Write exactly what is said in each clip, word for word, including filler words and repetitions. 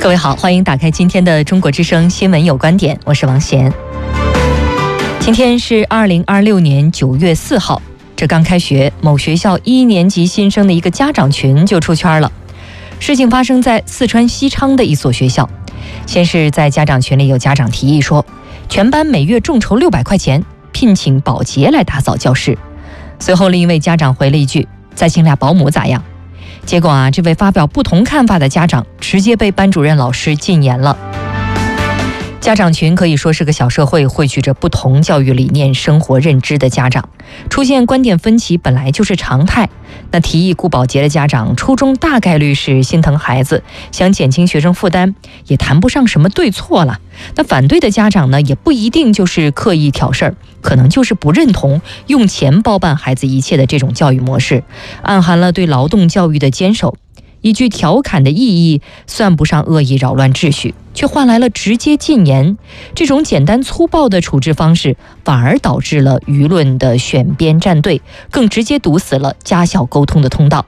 各位好，欢迎打开今天的中国之声新闻有观点，我是王贤。今天是二零二六年九月四号，这刚开学，某学校一年级新生的一个家长群就出圈了。事情发生在四川西昌的一所学校。先是在家长群里有家长提议说，全班每月众筹六百块钱，聘请保洁来打扫教室。随后另一位家长回了一句，再请俩保姆咋样？结果啊，这位发表不同看法的家长直接被班主任老师禁言了。家长群可以说是个小社会，汇聚着不同教育理念、生活认知的家长，出现观点分歧本来就是常态。那提议雇保洁的家长，初衷大概率是心疼孩子，想减轻学生负担，也谈不上什么对错了。那反对的家长呢，也不一定就是刻意挑事儿，可能就是不认同用钱包办孩子一切的这种教育模式，暗含了对劳动教育的坚守。一句调侃的意义算不上恶意扰乱秩序，却换来了直接禁言。这种简单粗暴的处置方式，反而导致了舆论的选边站队，更直接堵死了家校沟通的通道。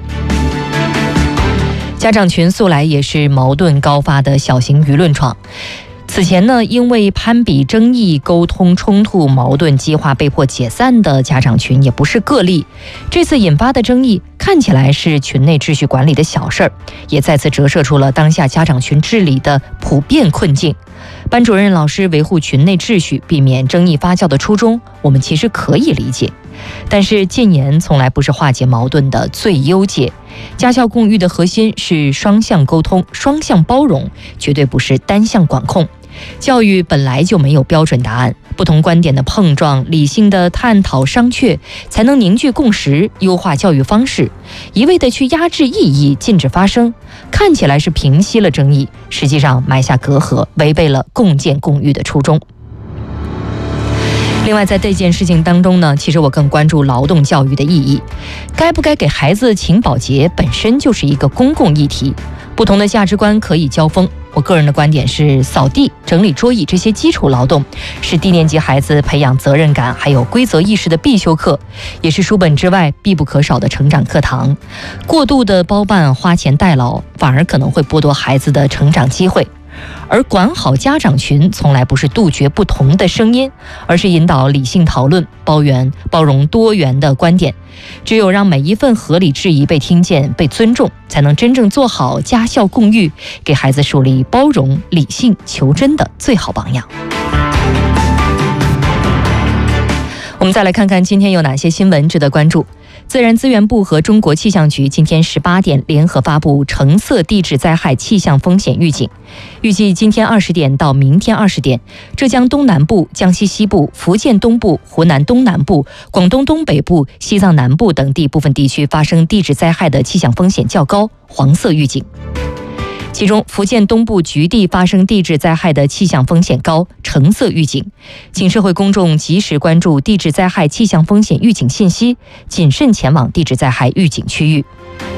家长群素来也是矛盾高发的小型舆论场。此前呢，因为攀比争议、沟通冲突、矛盾激化被迫解散的家长群也不是个例。这次引发的争议看起来是群内秩序管理的小事儿，也再次折射出了当下家长群治理的普遍困境。班主任老师维护群内秩序、避免争议发酵的初衷，我们其实可以理解。但是禁言从来不是化解矛盾的最优解。家校共育的核心是双向沟通、双向包容，绝对不是单向管控。教育本来就没有标准答案，不同观点的碰撞、理性的探讨商榷，才能凝聚共识，优化教育方式。一味的去压制异议、禁止发声，看起来是平息了争议，实际上埋下隔阂，违背了共建共育的初衷。另外，在这件事情当中呢，其实我更关注劳动教育的意义。该不该给孩子请保洁，本身就是一个公共议题，不同的价值观可以交锋。我个人的观点是，扫地、整理桌椅这些基础劳动，是低年级孩子培养责任感还有规则意识的必修课，也是书本之外必不可少的成长课堂。过度的包办、花钱代劳，反而可能会剥夺孩子的成长机会。而管好家长群从来不是杜绝不同的声音，而是引导理性讨论，包容包容多元的观点。只有让每一份合理质疑被听见、被尊重，才能真正做好家校共育，给孩子树立包容、理性、求真的最好榜样。我们再来看看今天有哪些新闻值得关注。自然资源部和中国气象局今天十八点联合发布橙色地质灾害气象风险预警，预计今天二十点到明天二十点，浙江东南部、江西西部、福建东部、湖南东南部、广东东北部、西藏南部等地部分地区发生地质灾害的气象风险较高，黄色预警。其中，福建东部局地发生地质灾害的气象风险高，橙色预警，请社会公众及时关注地质灾害气象风险预警信息，谨慎前往地质灾害预警区域。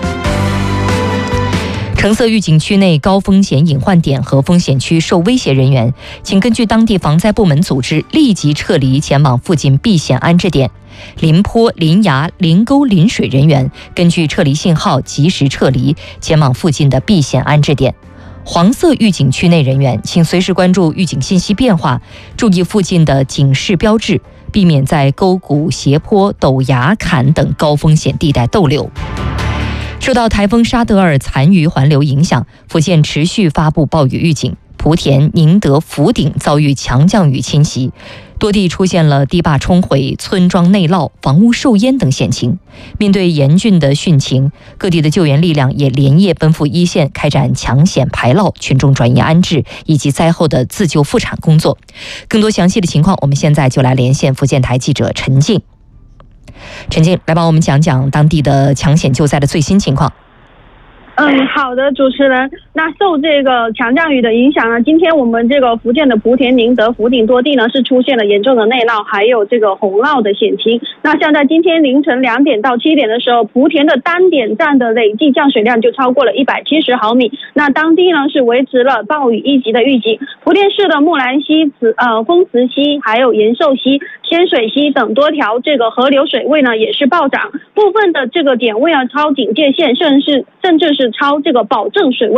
橙色预警区内高风险隐患点和风险区受威胁人员，请根据当地防灾部门组织立即撤离，前往附近避险安置点。临坡、临崖、临沟、临水人员根据撤离信号及时撤离，前往附近的避险安置点。黄色预警区内人员请随时关注预警信息变化，注意附近的警示标志，避免在沟谷、斜坡、陡崖、坎等高风险地带逗留。受到台风沙德尔残余环流影响，福建持续发布暴雨预警，莆田、宁德、福鼎遭遇强降雨侵袭，多地出现了堤坝冲毁、村庄内涝、房屋受淹等险情。面对严峻的汛情，各地的救援力量也连夜奔赴一线，开展抢险排涝、群众转移安置以及灾后的自救复产工作。更多详细的情况，我们现在就来连线福建台记者陈静。陈静，来帮我们讲讲当地的抢险救灾的最新情况。 嗯，好的，主持人。那受这个强降雨的影响呢，今天我们这个福建的莆田、宁德、福鼎多地呢是出现了严重的内涝，还有这个洪涝的险情。那像在今天凌晨两点到七点的时候，莆田的单点站的累计降水量就超过了一百七十毫米。那当地呢是维持了暴雨一级的预警。莆田市的木兰溪、慈呃丰慈溪、还有延寿溪、仙水溪等多条这个河流水位呢也是暴涨，部分的这个点位呢超警戒线，甚至甚至是超这个保证水位。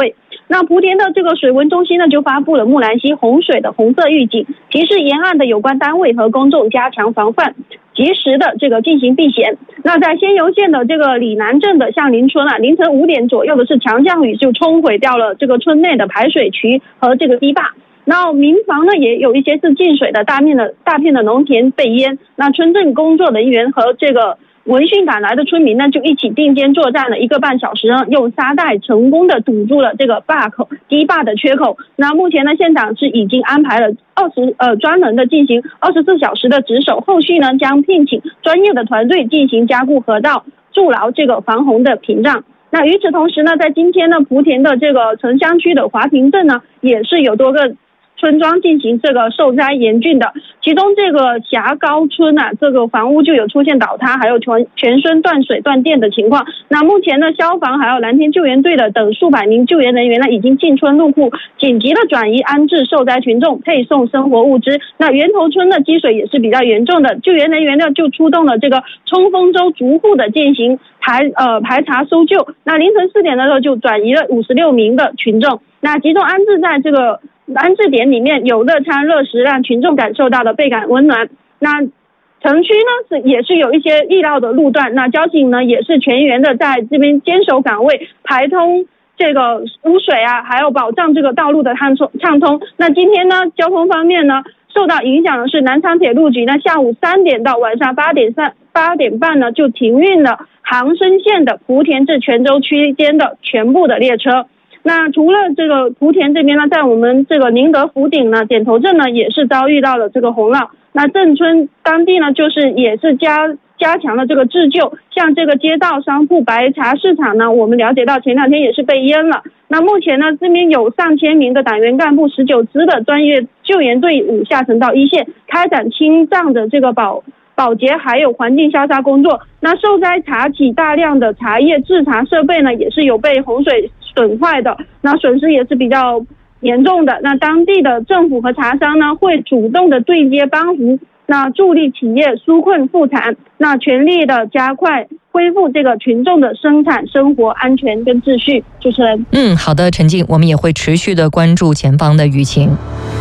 那莆田的这个水文中心呢，就发布了木兰溪洪水的红色预警，提示沿岸的有关单位和公众加强防范，及时的这个进行避险。那在仙游县的这个里南镇的向林村啊，凌晨五点左右的是强降雨就冲毁掉了这个村内的排水渠和这个堤坝。那民房呢也有一些是进水的，大片的大片的农田被淹。那村镇工作人员和这个闻讯赶来的村民呢，就一起并肩作战了一个半小时呢，用沙袋成功的堵住了这个坝口堤坝的缺口。那目前呢，现场是已经安排了二十呃专人的进行二十四小时的值守，后续呢将聘请专业的团队进行加固河道，筑牢这个防洪的屏障。那与此同时呢，在今天呢，莆田的这个城乡区的华亭镇呢，也是有多个村庄进行这个受灾严峻的，其中这个霞高村啊，这个房屋就有出现倒塌，还有全全村断水断电的情况。那目前呢，消防还有蓝天救援队的等数百名救援人员呢，已经进村入户，紧急的转移安置受灾群众，配送生活物资。那源头村的积水也是比较严重的，救援人员呢就出动了这个冲锋舟逐户的进行排呃排查搜救。那凌晨四点的时候就转移了五十六名的群众，那集中安置在这个安置点里面，有热餐热食，让群众感受到了倍感温暖。那城区呢是也是有一些易绕的路段，那交警呢也是全员的在这边坚守岗位，排通这个污水啊，还有保障这个道路的畅通畅通。那今天呢，交通方面呢受到影响的是南昌铁路局，那下午三点到晚上八点三八点半呢就停运了杭深线的莆田至泉州区间的全部的列车。那除了这个莆田这边呢，在我们这个宁德福鼎呢，点头镇呢也是遭遇到了这个洪涝。那镇村当地呢，就是也是加加强了这个自救，像这个街道商铺白茶市场呢，我们了解到前两天也是被淹了。那目前呢，这边有上千名的党员干部、十九支的专业救援队伍下沉到一线，开展清障的这个保保洁还有环境消杀工作。那受灾茶企大量的茶叶制茶设备呢，也是有被洪水损坏的，那损失也是比较严重的。那当地的政府和茶商呢，会主动的对接帮扶，那助力企业纾困复产，那全力的加快恢复这个群众的生产生活安全跟秩序。主持人， 嗯，好的，陈静，我们也会持续的关注前方的舆情。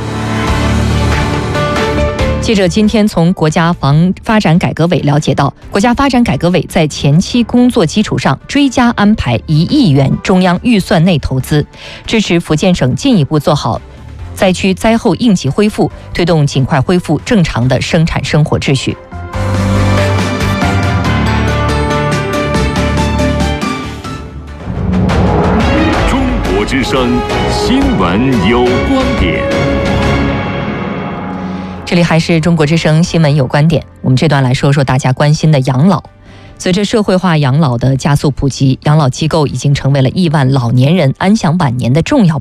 记者今天从国家房发展改革委了解到，国家发展改革委在前期工作基础上追加安排一亿元中央预算内投资，支持福建省进一步做好灾区灾后应急恢复，推动尽快恢复正常的生产生活秩序。 中国之声新闻有观点。 这里还是中国之声新闻有观点，我们这段来说说大家关心的养老。随着社会化养老的加速普及，养老机构已经成为了亿万老年人安享晚年的重要